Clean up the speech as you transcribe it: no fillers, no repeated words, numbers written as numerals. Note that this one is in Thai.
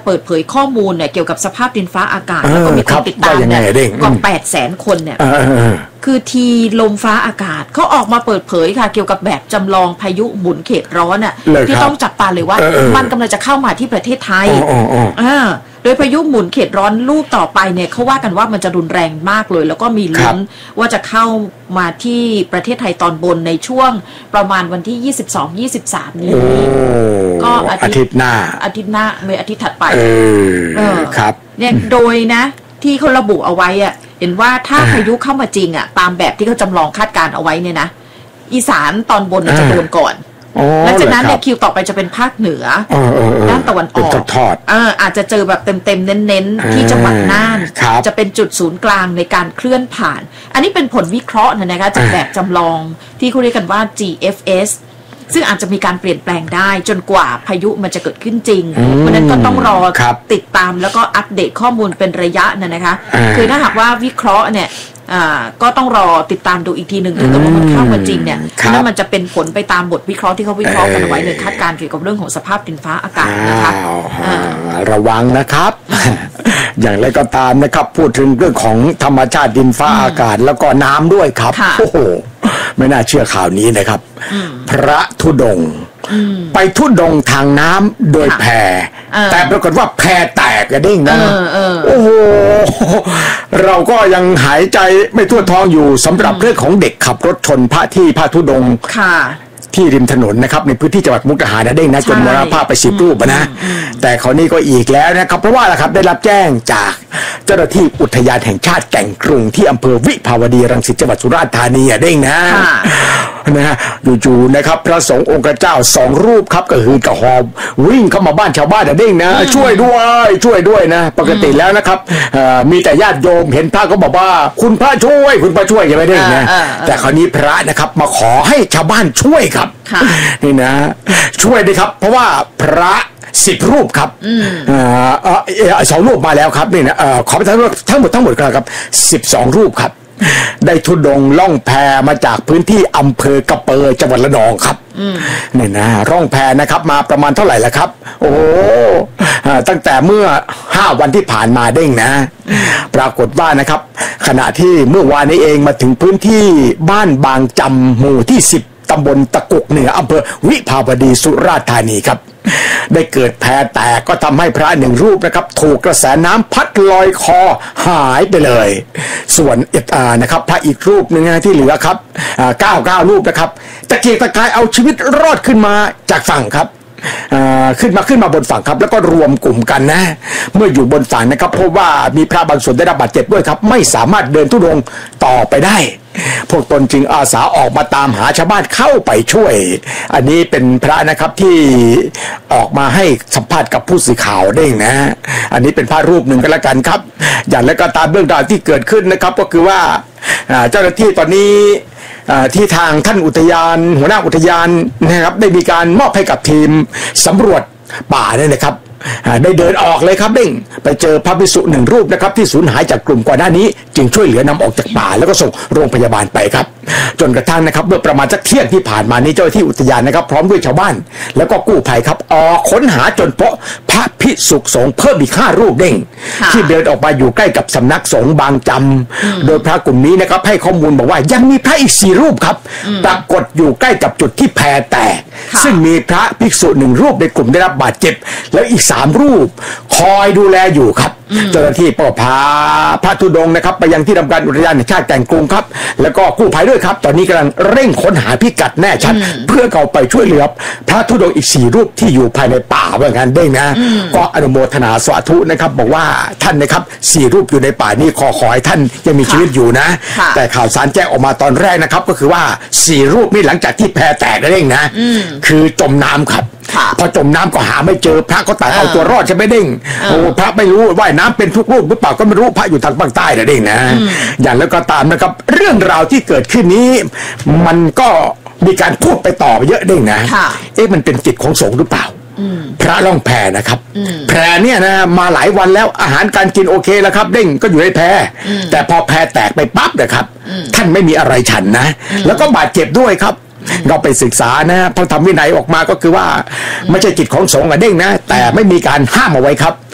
เปิดเผยข้อมูลเนี่ยเกี่ยวกับสภาพดินฟ้าอากาศแล้วก็มีคนติดตามเนี่ยกว่า800,000 คนเนี่ยคือทีลมฟ้าอากาศเขาออกมาเปิดเผยค่ะเกี่ยวกับแบบจำลองพายุหมุนเขตร้อนอ่ะที่ต้องจับตาเลยว่ามันกำลังจะเข้ามาที่ประเทศไทยโดยพายุหมุนเขตร้อนลูกต่อไปเนี่ยเขาว่ากันว่ามันจะรุนแรงมากเลยแล้วก็มีลุ้นว่าจะเข้ามาที่ประเทศไทยตอนบนในช่วงประมาณวันที่ 22-23 นี้ก็อาทิตย์หน้าไม่อาทิตย์ถัดไปครับเนี่ยโดยนะที่เขาระบุเอาไว้อ่ะเห็นว่าถ้าพายุเข้ามาจริงอ่ะตามแบบที่เขาจำลองคาดการเอาไว้เนี่ยนะอีสานตอนบนจะโดนก่อนหลังจากนั้นเนี่ยคิวต่อไปจะเป็นภาคเหนือด้านตะวันออกอาจจะเจอแบบเต็มๆเน้นๆที่จังหวัดน่านจะเป็นจุดศูนย์กลางในการเคลื่อนผ่านอันนี้เป็นผลวิเคราะห์นะคะจากแบบจำลองที่เขาเรียกกันว่า GFS ซึ่งอาจจะมีการเปลี่ยนแปลงได้จนกว่าพายุมันจะเกิดขึ้นจริงเพราะนั้นก็ต้องรอติดตามแล้วก็อัปเดตข้อมูลเป็นระยะนะคะคือถ้าหากว่าวิเคราะห์เนี่ยก็ต้องรอติดตามดูอีกทีหนึ่งถ้าเกิดว่ามันเข้ามาจริงเนี่ยนั่นมันจะเป็นผลไปตามบทวิเคราะห์ที่เขาวิเคราะห์กันไว้ในคาดการณ์เกี่ยวกับเรื่องของสภาพดินฟ้าอากาศนะคะระวังนะครับ อย่างไรก็ตามนะครับพูดถึงเรื่องของธรรมชาติดินฟ้าอากาศแล้วก็น้ำด้วยครับโอ้โหไม่น่าเชื่อข่าวนี้นะครับพระธุดงค์ไปธุดงค์ทางน้ำโดยแพแต่ปรากฏว่าแพแตกกระดิ่งนะโอ้โหเราก็ยังหายใจไม่ทั่วท้องอยู่สำหรับเรื่องของเด็กขับรถชนพระธุดงค์ที่ริมถนนนะครับในพื้นที่จังหวัดมุกดาหารนะเด้งนะจนมรณภาพไป10 รูปนะแต่คราวนี้ก็อีกแล้วนะครับเพราะว่าอะไรครับได้รับแจ้งจากเจ้าหน้าที่อุทยานแห่งชาติแก่งกรุงที่อำเภอวิภาวดีรังสิตจังหวัดสุราษฎร์ธานีเด้งนะจู่ๆนะครับพระสงฆ์องค์เจ้า2 รูปครับก็คือกระหอบวิ่งเข้ามาบ้านชาวบ้านเด้งนะช่วยด้วยนะปกติแล้วนะครับมีแต่ญาติโยมเห็นพระก็บอกว่าคุณพระช่วยใช่ไหมเด้งนะแต่คราวนี้พระนะครับมาขอให้ชาวบ้านช่วยครับนี่นะช่วยด้วยครับเพราะว่าพระ10 รูปครับ2 รูปมาแล้วครับนี่นะขอไปทั้งหมดครับ12 รูปครับได้ธุดงค์ล่องแพมาจากพื้นที่อำเภอกระเปอจังหวัดระนองครับนี่นะร่องแพนะครับมาประมาณเท่าไหร่ละครับโอ้ตั้งแต่เมื่อ5 วันที่ผ่านมาเด้งนะปรากฏว่านะครับขณะที่เมื่อวานนี้เองมาถึงพื้นที่บ้านบางจำหมู่ที่10ตำบลตะกุกเหนืออำเภอวิภาวดีสุราษฎร์ธานีครับได้เกิดแพแตกก็ทำให้พระ1 รูปนะครับถูกกระแสน้ำพัดลอยคอหายไปเลยส่วนนะครับพระอีกรูปนึงที่เหลือครับ9 รูปนะครับตะเกียกตะกายเอาชีวิตรอดขึ้นมาจากฝั่งครับขึ้นมาบนฝั่งครับแล้วก็รวมกลุ่มกันนะเมื่ออยู่บนฝั่งนะครับพบว่ามีพระบางส่วนได้รับบาดเจ็บด้วยครับไม่สามารถเดินธุดงค์ต่อไปได้พวกตนจึงอาสาออกมาตามหาชาวบ้านเข้าไปช่วยอันนี้เป็นพระนะครับที่ออกมาให้สัมภาษณ์กับผู้สื่อข่าวเด้งนะอันนี้เป็นพระรูปหนึ่งก็แล้วกันครับอย่างไรก็ตามเรื่องราวที่เกิดขึ้นนะครับก็คือว่าเจ้าหน้าที่ตอนนี้ที่ทางท่านอุทยานหัวหน้าอุทยานนะครับได้มีการมอบให้กับทีมสำรวจป่าเนี่ยนะครับได้เดินออกเลยครับเด้งไปเจอพระภิกษุ1 รูปนะครับที่สูญหายจากกลุ่มก่อนหน้านี้จึงช่วยเหลือนำออกจากป่าแล้วก็ส่งโรงพยาบาลไปครับจนกระทั่งนะครับเมื่อประมาณสักเที่ยงที่ผ่านมานี้เจ้าหน้าที่อุทยานนะครับพร้อมด้วยชาวบ้านแล้วก็กู้ภัยครับออกค้นหาจนพบพระภิกษุสงฆ์เพิ่มอีก5 รูปเด้งที่เดินออกมาอยู่ใกล้กับสำนักสงฆ์บางจำโดยพระกลุ่มนี้นะครับให้ข้อมูลบอกว่ายังมีพระอีก4 รูปครับปรากฏอยู่ใกล้กับจุดที่แพแตกซึ่งมีพระภิกษุ1 รูปในกลุ่มได้รับบาดเจ็บแล้วอีก3 รูปคอยดูแลอยู่ครับเจ้าหน้าที่ก็พาพระธุดงค์นะครับไปยังที่ทำการอุทยานแห่งชาติแก่งกรุงครับแล้วก็กู้ภัยด้วยครับตอนนี้กำลังเร่งค้นหาพิกัดแน่ชัดเพื่อเข้าไปช่วยเหลือพระธุดงค์อีก4 รูปที่อยู่ภายในป่าเหมือนกันเด้งนะก็อนุโมทนาสาธุนะครับบอกว่าท่านนะครับ4 รูปอยู่ในป่านี้ขอให้ท่านยังมีชีวิตอยู่นะแต่ข่าวสารแจ้งออกมาตอนแรกนะครับก็คือว่า4 รูปนี่หลังจากที่แพแตกเด้งนะคือจมน้ำครับพอจมน้ำก็หาไม่เจอพระก็ตายเอาตัวรอดใช่ไหมเด้งโอ้พระไม่รู้ว่ายน้ำเป็นทุกรูปหรือเปล่าก็ไม่รู้พระอยู่ทางภาคใต้นะเด้งนะอย่างแล้วก็ตามนะครับเรื่องราวที่เกิดขึ้นนี้มันก็มีการพูดไปต่อเยอะเด้งนะมันเป็นกิจของสงฆ์หรือเปล่าพระล่องแพนะครับแพเนี่ยนะมาหลายวันแล้วอาหารการกินโอเคแล้วครับเด้งก็อยู่ในแพแต่พอแพแตกไปปั๊บนะครับท่านไม่มีอะไรฉันนะแล้วก็บาดเจ็บด้วยครับเราไปศึกษานะพระธรรมวินัยออกมาก็คือว่าไม่ใช่กิจของสงฆ์เด้งนะแต่ไม่มีการห้ามเอาไว้ครับ